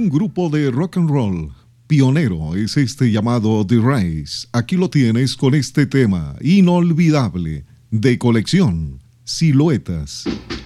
Un grupo de rock and roll pionero es este llamado The Race. Aquí lo tienes con este tema inolvidable de colección, Siluetas.